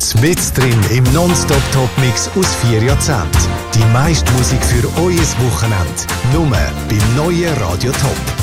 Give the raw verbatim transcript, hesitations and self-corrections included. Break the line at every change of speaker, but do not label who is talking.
Mit drin im Non-Stop-Top-Mix aus vier Jahrzehnten. Die meiste Musik für euer Wochenende. Nur beim neuen Radio Top.